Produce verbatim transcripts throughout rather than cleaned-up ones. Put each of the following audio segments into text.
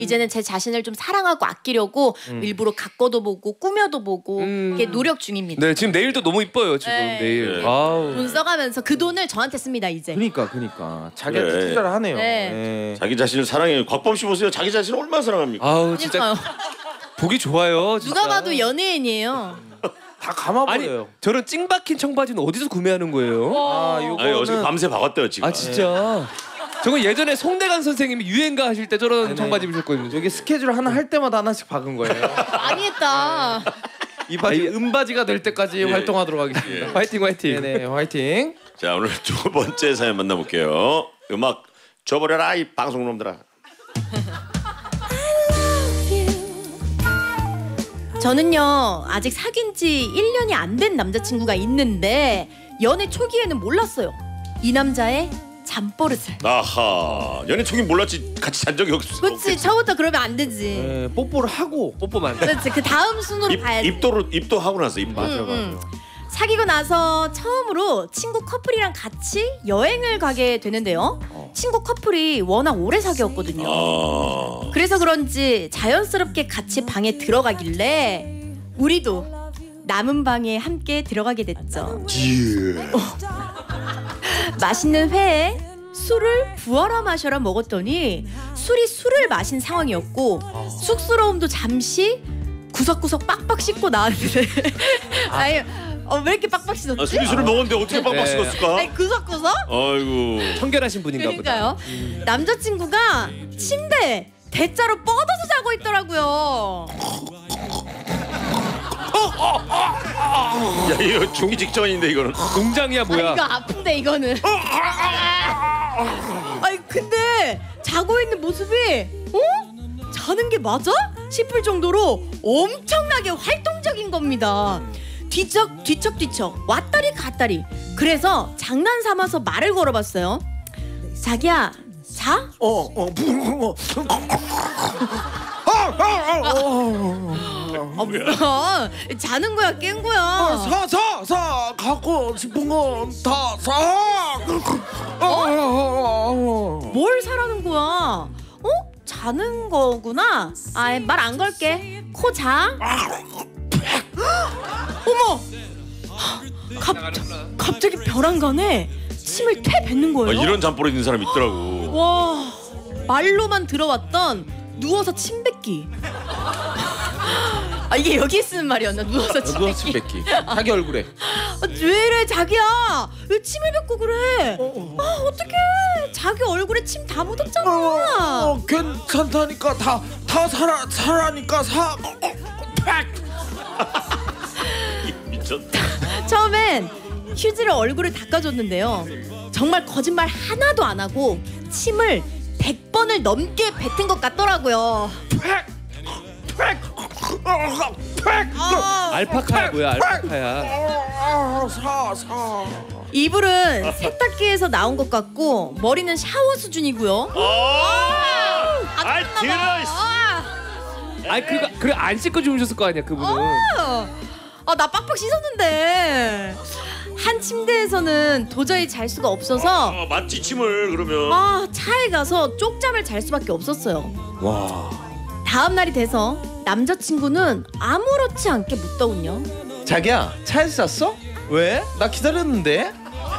이제는 제 자신을 좀 사랑하고 아끼려고 음. 일부러 가꿔도 보고 꾸며도 보고 음. 이렇게 노력 중입니다. 네, 지금 내일도 너무 이뻐요. 지금 네. 내일. 네. 아우. 돈 써가면서 그 돈을 저한테 씁니다 이제. 그러니까, 그러니까 자기한테 네. 투자를 하네요. 네. 네. 자기 자신을 사랑해요. 곽범 씨 보세요. 자기 자신을 얼마나 사랑합니까? 아우 진짜 보기 좋아요. 진짜. 누가 봐도 연예인이에요. 다 감아버려요. 아니, 저런 찡박힌 청바지는 어디서 구매하는 거예요? 아, 요거는... 아니, 어제 밤새 박았대요 지금. 아 진짜. 저거 예전에 송대관 선생님이 유행가 하실 때 저런 네네. 청바지 입으셨거든요. 여기 스케줄 하나 할 때마다 하나씩 박은 거예요. 많이 했다. 이 바지 은바지가 될 때까지 예. 활동하도록 하겠습니다. 예. 화이팅 화이팅. 네네 화이팅. 자 오늘 두 번째 사연 만나볼게요. 음악 줘버려라 이 방송놈들아. 저는요 아직 사귄 지 일 년이 안 된 남자친구가 있는데 연애 초기에는 몰랐어요. 이 남자의 잠버릇을. 아하 연애 초기 몰랐지 같이 잔 적이 없어. 그렇지 처음부터 그러면 안 되지. 네, 뽀뽀를 하고 뽀뽀만. 그렇지 그 다음 순으로 입, 가야지. 입도로 입도 하고 나서 입 맞아 음, 맞아. 음. 사귀고 나서 처음으로 친구 커플이랑 같이 여행을 가게 되는데요. 어. 친구 커플이 워낙 오래 사귀었거든요. 아... 그래서 그런지 자연스럽게 같이 방에 들어가길래 우리도 남은 방에 함께 들어가게 됐죠. 맛있는 회에 술을 부어라 마셔라 먹었더니 술이 술을 마신 상황이었고 쑥스러움도 잠시 구석구석 빡빡 씻고 나왔는데 아니 어, 왜 이렇게 빡빡 씻었지? 아, 술이 술을 먹었는데 어떻게 빡빡 네. 씻었을까? 아니 구석구석? 아이고 청결하신 분인가 그러니까요. 보다. 음. 남자친구가 침대에 대자로 뻗어서 자고 있더라고요. 야 이거 죽기 직전인데 이거는. 농장이야 뭐야? 아, 이거 아픈데 이거는. 아니 근데 자고 있는 모습이 어? 자는 게 맞아? 싶을 정도로 엄청나게 활동적인 겁니다. 뒤척 뒤척 뒤척 왔다리 갔다리. 그래서 장난 삼아서 말을 걸어봤어요. 자기야 자? 어, 어, 어, 아 뭐야? 자는 거야 깬 거야? 사, 사, 사 갖고 싶은 건 다 사. 어? 뭘 사라는 거야? 어? 자는 거구나. 아, 말 안 걸게. 코 자. 어머. 갑, 갑자기 벼랑간에 침을 퇴 뱉는 거예요. 아, 이런 잠버릇 있는 사람 있더라고. 와, 말로만 들어왔던 누워서 침 뱉기. 아 이게 여기 쓰는 말이었나? 누워서 침 누워서 침 뱉기. 뱉기. 자기 얼굴에. 아, 왜 이래 자기야? 왜 침을 뱉고 그래? 아 어떡해? 자기 얼굴에 침 다 묻었잖아. 어, 어, 괜찮다니까 다 다 살아 살아니까 사. 미쳤다. 처음엔 휴지로 얼굴을 닦아줬는데요. 정말 거짓말 하나도 안 하고 침을 백 번을 넘게 뱉은 것 같더라고요. 아, 알파카야 뭐야? 알파카야. 사, 사. 이불은 세탁기에서 나온 것 같고 머리는 샤워 수준이고요. 아, 들어. 아니 그리고 그래 안 씻고 주무셨을 거 아니야 그분은. 아, 나 빡빡 씻었는데 한 침대에서는 도저히 잘 수가 없어서 아, 맞지 침을 그러면. 아 차에 가서 쪽잠을 잘 수밖에 없었어요. 와. 다음 날이 돼서 남자친구는 아무렇지 않게 묻더군요. 자기야 차에서 잤어? 왜? 나 기다렸는데.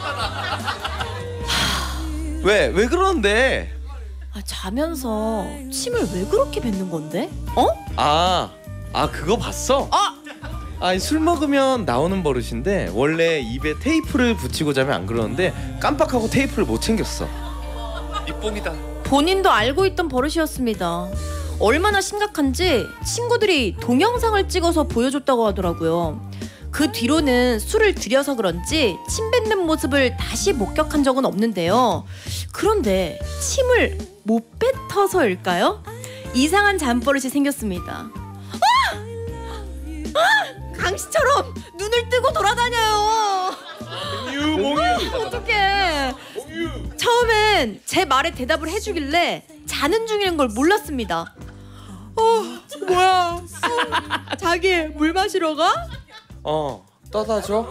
왜? 왜 그러는데? 아, 자면서 침을 왜 그렇게 뱉는 건데? 어? 아, 아 그거 봤어? 아! 아니 술 먹으면 나오는 버릇인데 원래 입에 테이프를 붙이고 자면 안 그러는데 깜빡하고 테이프를 못 챙겼어. 입봉이다. 본인도 알고 있던 버릇이었습니다. 얼마나 심각한지 친구들이 동영상을 찍어서 보여줬다고 하더라고요. 그 뒤로는 술을 들여서 그런지 침 뱉는 모습을 다시 목격한 적은 없는데요. 그런데 침을 못 뱉어서일까요? 이상한 잠버릇이 생겼습니다. 아! 아! 강씨처럼 눈을 뜨고 돌아다녀요. 몽유 몽유. 어떡해. 처음엔 제 말에 대답을 해주길래 자는 중인 걸 몰랐습니다. 어 뭐야? 어, 자기 물 마시러 가? 어 떠다 줘.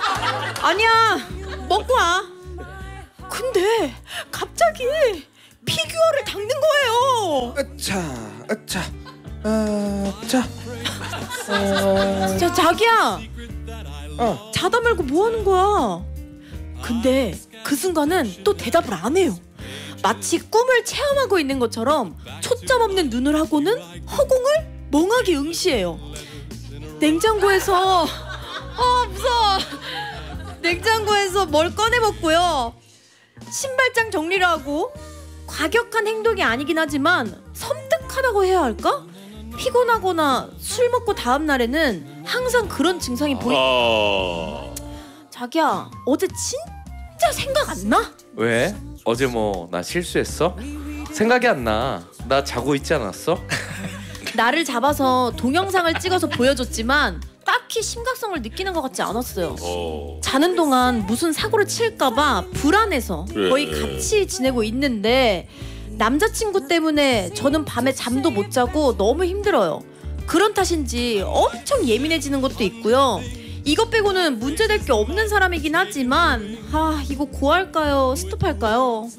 아니야 먹고 와. 근데 갑자기 피 피규어를 닦는 거예요. 자, 자, 아, 자, 어, 자, 자기야. 어. 자다 말고 뭐 하는 거야? 근데 그 순간은 또 대답을 안 해요. 마치 꿈을 체험하고 있는 것처럼 초점 없는 눈을 하고는 허공을 멍하게 응시해요. 냉장고에서 어 무서워. 냉장고에서 뭘 꺼내 먹고요. 신발장 정리를 하고 과격한 행동이 아니긴 하지만 섬뜩하다고 해야 할까? 피곤하거나 술 먹고 다음 날에는 항상 그런 증상이 보이. 어... 자기야, 어제 진짜 생각 안 나? 왜? 어제 뭐 나 실수했어? 생각이 안 나. 나 자고 있지 않았어? 나를 잡아서 동영상을 찍어서 보여줬지만 딱히 심각성을 느끼는 것 같지 않았어요. 어... 자는 동안 무슨 사고를 칠까봐 불안해서 그래. 거의 같이 지내고 있는데 남자친구 때문에 저는 밤에 잠도 못 자고 너무 힘들어요. 그런 탓인지 엄청 예민해지는 것도 있고요. 이것 빼고는 문제될 게 없는 사람이긴 하지만 아 이거 고할까요? 스톱할까요?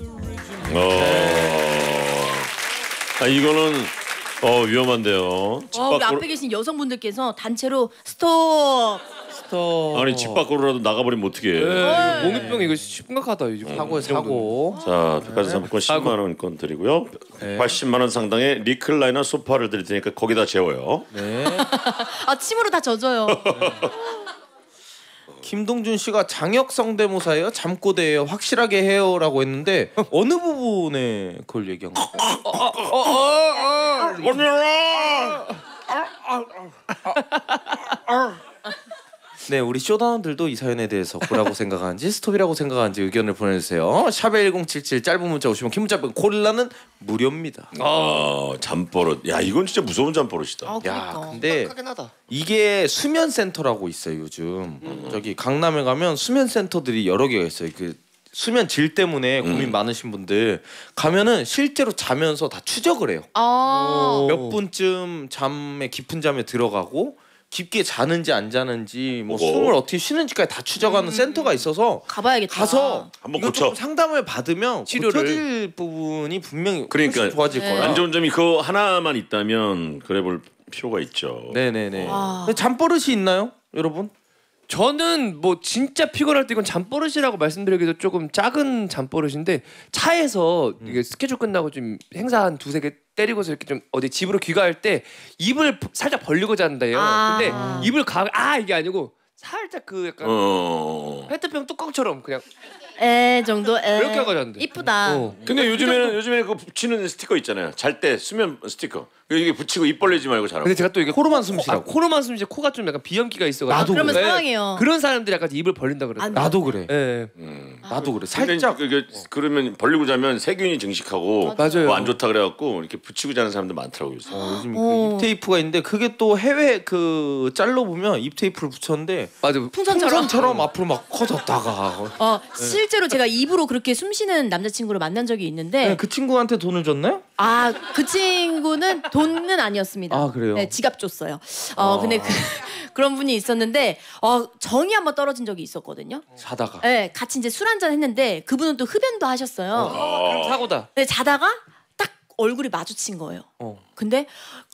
어... 아 이거는 어 위험한데요. 집 어, 우리 밖으로 앞에 계신 여성분들께서 단체로 스톱. 스톱. 아니 집 밖으로라도 나가버리면 어떻게 해? 네, 몽유병 이거 심각하다 이거. 사고에 사고. 자, 백화점 상품권 십만 원권 드리고요. 네. 팔십만 원 상당의 리클라이너 소파를 드릴 테니까 거기다 재워요. 네. 아 침으로 다 젖어요. 김동준 씨가 장혁 성대모사예요? 잠꼬대예요? 확실하게 해요라고 했는데 어느 부분에 그걸 얘기한 거예요? 네, 우리 쇼다운들도 이 사연에 대해서 뭐라고 생각하는지 스톱이라고 생각하는지 의견을 보내주세요. 샵에 일공칠칠 짧은 문자 오시면 긴 문자 빼고 콜라는 무료입니다. 아, 잠버릇. 야, 이건 진짜 무서운 잠버릇이다. 아, 야, 그러니까. 근데 이게 수면 센터라고 있어요 요즘. 저기 강남에 가면 수면 센터들이 여러 개가 있어요. 그 수면 질 때문에 고민 음. 많으신 분들 가면은 실제로 자면서 다 추적을 해요. 아. 몇 분쯤 잠에 깊은 잠에 들어가고 깊게 자는지 안 자는지 뭐 어허. 숨을 어떻게 쉬는지까지 다 추적하는 센터가 있어서 가봐야겠다. 가서 한번 이거 고쳐. 좀 상담을 받으면 치료를. 고쳐질 부분이 분명히 그러니까 훨씬 좋아질 네. 거라. 안 좋은 점이 그거 하나만 있다면 그래 볼 필요가 있죠. 네네네. 와. 근데 잠버릇이 있나요, 여러분? 저는 뭐 진짜 피곤할 때 이건 잠버릇이라고 말씀드리기도 조금 작은 잠버릇인데 차에서 이게 스케줄 끝나고 좀 행사 한 두세 개 때리고서 이렇게 좀 어디 집으로 귀가할 때 입을 살짝 벌리고 잔다요. 아. 근데 입을 가 아 이게 아니고 살짝 그 약간 어. 페트병 뚜껑처럼 그냥 에 정도 에. 그렇게 하고 잤는데. 이쁘다. 어. 근데 요즘에는 요즘에 그 붙이는 스티커 있잖아요. 잘 때 수면 스티커. 이게 붙이고 입 벌리지 말고 자라고. 근데 제가 또 이게 코로만 코, 숨쉬라고. 아, 코로만 숨쉬 코가 좀 약간 비염기가 있어가지고 나도 그러면 네. 상황이에요. 그런 사람들이 약간 입을 벌린다 그래요. 아, 나도 그래. 예. 음. 나도 그래. 근데 살짝 그게 그러면 벌리고 자면 세균이 증식하고 맞아요. 뭐 안 좋다 그래갖고 이렇게 붙이고 자는 사람들 많더라고요. 요새. 어, 요즘 어. 그 입테이프가 있는데 그게 또 해외 그 짤로 보면 입테이프를 붙였는데 맞아. 풍선처럼. 풍선처럼 앞으로 막 커졌다가 어 실제로 제가 입으로 그렇게 숨쉬는 남자친구를 만난 적이 있는데 네, 그 친구한테 돈을 줬나요? 아 그 친구는 돈은 아니었습니다. 아, 그래요? 네, 지갑 줬어요. 어 근데 그 그런 분이 있었는데 어 정이 한번 떨어진 적이 있었거든요. 자다가 네, 같이 이제 술 한잔 했는데 그분은 또 흡연도 하셨어요. 그럼 사고다. 근데 자다가 딱 얼굴이 마주친 거예요. 어. 근데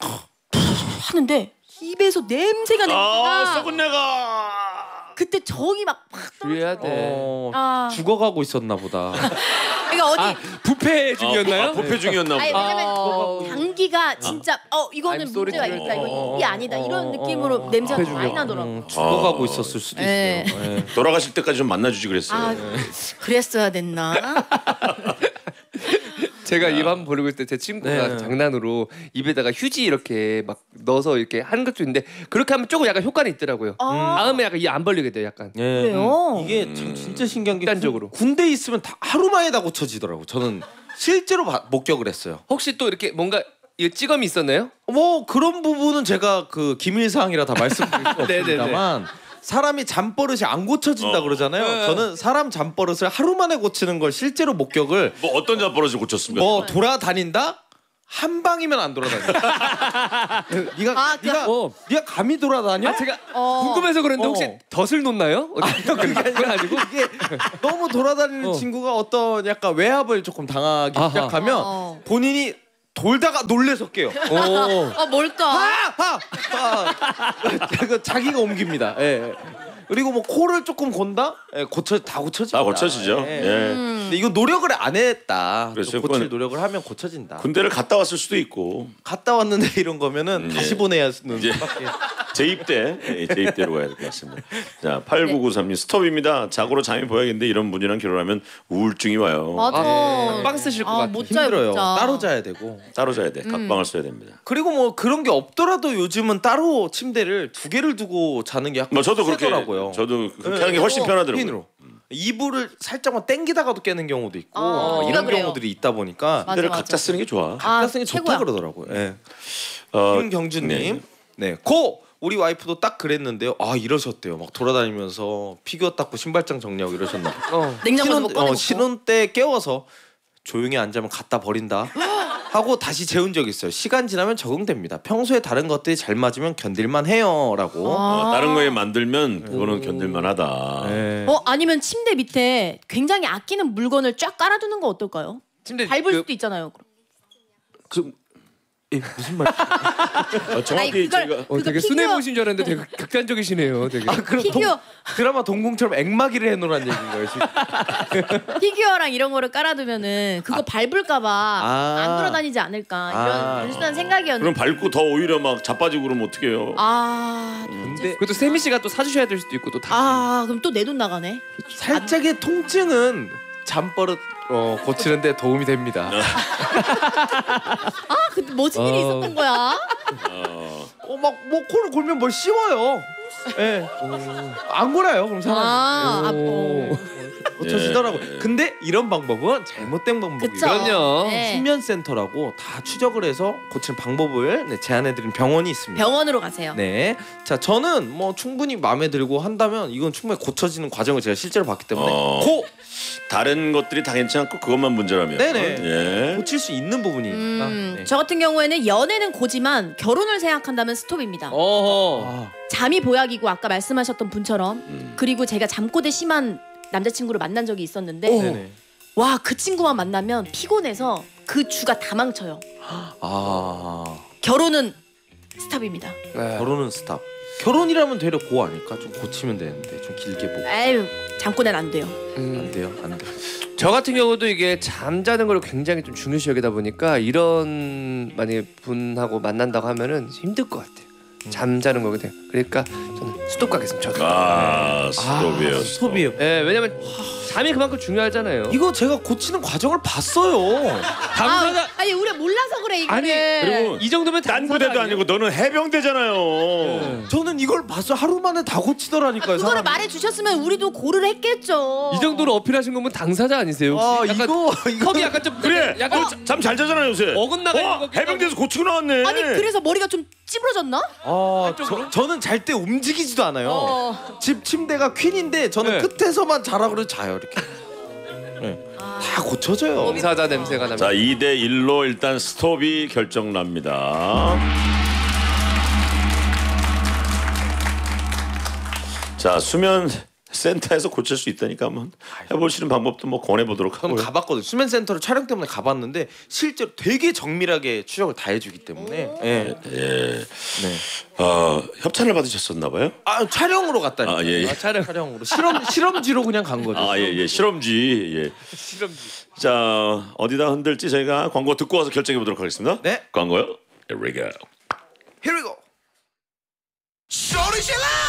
하는데 입에서 냄새가 아 나니까 썩은 내가. 그때 정이 막팍 주의해야 돼. 어, 아. 죽어가고 있었나 보다. 그러니까 어디 아 부패 중이었나요? 아, 부패 중이었나 아니 보다. 왜냐면 아. 향기가 진짜 어 이거는 I'm sorry 문제가 to 있다 이거 어, 입이 아니다 이런 어, 느낌으로 어, 냄새가 어, 많이 어, 나더라고. 음, 죽어가고 아. 있었을 수도 네. 있어요. 네. 돌아가실 때까지 좀 만나주지 그랬어요. 아 그랬어야 됐나? 제가 입 한번 벌리고 있을 때 제 친구가 네. 장난으로 입에다가 휴지 이렇게 막 넣어서 이렇게 하는 것도 있는데 그렇게 하면 조금 약간 효과는 있더라고요. 아. 다음에 약간 입 안 벌리게 돼요. 약간. 예, 그래요? 음, 이게 참 진짜 신기한 게 극단적으로. 군- 군대에 있으면 다 하루 만에 다 고쳐지더라고. 저는 실제로 바, 목격을 했어요. 혹시 또 이렇게 뭔가 이 찌검이 있었나요? 뭐 그런 부분은 제가 그 기밀 사항이라 다 말씀드릴 수 네네네. 없습니다만 사람이 잠버릇이 안 고쳐진다 어. 그러잖아요. 네. 저는 사람 잠버릇을 하루 만에 고치는 걸 실제로 목격을 뭐 어떤 잠버릇을 고쳤습니까? 뭐 돌아다닌다? 한 방이면 안 돌아다녀. 네가 아, 그- 네가 어. 네가 감이 돌아다녀? 아 제가 어. 궁금해서 그런데 어. 혹시 덫을 놓나요? 그게 그건 아니고 이게 너무 돌아다니는 어. 친구가 어떤 약간 외압을 조금 당하기 아하. 시작하면 어. 본인이 돌다가 놀래서 깨요. 오. 아 뭘까? 아! 아! 아! 그 자기가 옮깁니다. 예. 그리고 뭐 코를 조금 곤다? 예, 고쳐 다 고쳐집니다. 다 고쳐지죠. 예. 예. 음. 근데 이거 노력을 안 했다. 그렇죠. 좀 고칠 그건- 노력을 하면 고쳐진다. 군대를 갔다 왔을 수도 있고 갔다 왔는데 이런 거면은 음, 다시 예. 보내야 이제 하는 밖에. 재입대, 예, 재입대로 가야 될 것 같습니다. 자, 팔구구삼 님 스톱입니다. 자고로 잠이 보야겠는데 이런 분이랑 결혼하면 우울증이 와요. 맞아. 아, 빵 쓰실 것 아, 같아. 못 자요, 힘들어요. 못 자. 따로 자야 되고. 따로 자야 돼. 각방을 써야 됩니다. 그리고 뭐 그런 게 없더라도 요즘은 따로 침대를 두 개를 두고 자는 게 약간 뭐 저도 그렇게 세더라고요. 저도 그렇게 네. 하는 게 훨씬 어, 편하더라고요. 핀으로. 이불을 살짝만 당기다가도 깨는 경우도 있고 아, 뭐 제가 이런 그래요. 경우들이 있다 보니까 맞아, 군대를 맞아. 각자 쓰는 게 좋아. 아, 각자성이 좋다 최고야. 그러더라고요. 예. 어, 김경주님, 네. 네, 고 우리 와이프도 딱 그랬는데요. 아 이러셨대요. 막 돌아다니면서 피규어 닦고 신발장 정리하고 이러셨나 봐요. 어. 냉장고 신혼, 뭐 꺼내놓고. 어, 신혼 때 깨워서 조용히 앉으면 갖다 버린다 하고 다시 재운 적 있어요. 시간 지나면 적응됩니다. 평소에 다른 것들이 잘 맞으면 견딜만 해요라고. 어, 다른 거에 만들면 그거는 견딜만하다. 네. 어 아니면 침대 밑에 굉장히 아끼는 물건을 쫙 깔아두는 거 어떨까요? 침대 밟을 그- 수도 있잖아요. 그럼. 그, 예, 무슨 말? 어, 정확히 아니, 그걸- 제가 어, 그거 되게 피규어- 순해 보신 줄 알았는데 되게 극단적이시네요. 되게. 아 그럼 동, 피규어 드라마 동공처럼 앵마기를 해놓으란 얘기인 거예요 지금. 피규어랑 이런 거를 깔아두면은 그거 밟을까봐 아. 안 돌아다니지 않을까 이런 아. 단순한 생각이었는데. 그럼 밟고 더 오히려 막 자빠지고 그러면 어떡해요? 아, 근데 그것도 세미 씨가 또 사주셔야 될 수도 있고 또 다. 아 그럼 또 내 돈 나가네. 살짝의 통증은 잠버릇 어, 고치는데 도움이 됩니다. 아 근데 무슨 일이 어. 있었던 거야? 어, 어막 뭐 코를 골면 뭘 씌워요. 예. 안 골아요 그럼 사람. 아, 아 오. 어. 고쳐지더라고. 예. 근데 이런 방법은 잘못된 방법이에요. 그쵸. 그럼요. 네. 수면센터라고 다 추적을 해서 고치는 방법을 네, 제안해드린 병원이 있습니다. 병원으로 가세요. 네, 자 저는 뭐 충분히 마음에 들고 한다면 이건 충분히 고쳐지는 과정을 제가 실제로 봤기 때문에 어. 고 다른 것들이 다 괜찮고 그것만 문제라면. 네네. 예. 고칠 수 있는 부분이니까. 음, 네. 저 같은 경우에는 연애는 고지만 결혼을 생각한다면 스톱입니다. 어허. 아, 잠이 보약이고 아까 말씀하셨던 분처럼 음. 그리고 제가 잠꼬대 심한 남자친구를 만난 적이 있었는데 네네. 와 그 친구만 만나면 피곤해서 그 주가 다 망쳐요. 아 결혼은 스탑입니다. 네. 결혼은 스탑. 결혼이라면 되려 고 아닐까? 좀 고치면 되는데 좀 길게 보고. 에휴 잠꼬대는 안 돼요. 음. 안 돼요, 안 돼. 저 같은 경우도 이게 잠자는 걸 굉장히 좀 중요시 여기다 보니까 이런 만약에 분하고 만난다고 하면은 힘들 것 같아요. 잠자는 거거든요. 그러니까 저는 스톱 가겠습니다. 저도. 아, 스톱이에요. 아, 스톱이에요. 예, 왜냐면 잠이 그만큼 중요하잖아요. 이거 제가 고치는 과정을 봤어요. 당사자 아, 아니 우리가 몰라서 그래 이거를. 아니, 그리고 이 정도면 딴 당사자 부대도 아니에요? 아니고 너는 해병대잖아요. 저는 이걸 봤어요. 하루 만에 다 고치더라니까요. 그거를 사람이. 말해 주셨으면 우리도 고를 했겠죠. 이 정도로 어필하신 거면 당사자 아니세요? 아 혹시? 약간 이거 이거 컵이 약간 좀 그래. 약간 잠 잘 자잖아 요새. 어긋나가 있는 것 같기도 해병대에서 고치고 나왔네. 아니 그래서 머리가 좀 찌부러졌나? 아, 저, 저는 잘 때 움직이지도 않아요. 어. 집 침대가 퀸인데 저는 네. 끝에서만 자라 그래 자요 이렇게. 네. 아. 다 고쳐져요. 당사자 냄새가 납니다. 자, 이 대 일로 일단 스톱이 결정납니다. 자, 수면 센터에서 고칠 수 있다니까 한번 해보시는 방법도 뭐 권해보도록 저는 하고요. 가봤거든요. 수면센터를 촬영 때문에 가봤는데 실제로 되게 정밀하게 추적을 다 해주기 때문에. 예. 예. 네. 어, 협찬을 받으셨었나 봐요? 아 촬영으로 갔다니까. 아, 예, 예. 촬영. 촬영으로 실험 실험지로 그냥 간 거죠. 아, 예, 예. 실험지. 예. 실험지. 자, 어디다 흔들지 저희가 광고 듣고 와서 결정해 보도록 하겠습니다. 네. 광고요. Here we go. Here we go. Shorty, she lie.